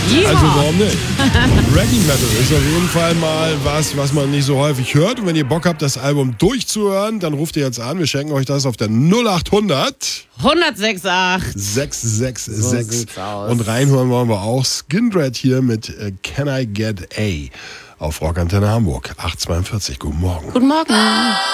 Also warum nicht? Reggae Metal ist auf jeden Fall mal was man nicht so häufig hört. Und wenn ihr Bock habt, das Album durchzuhören, dann ruft ihr jetzt an. Wir schenken euch das auf der 0800 1068 666. So sieht's aus. Und reinhören wollen wir auch Skindred hier mit Can I Get A auf Rockantenne Hamburg 842. Guten Morgen. Guten Morgen.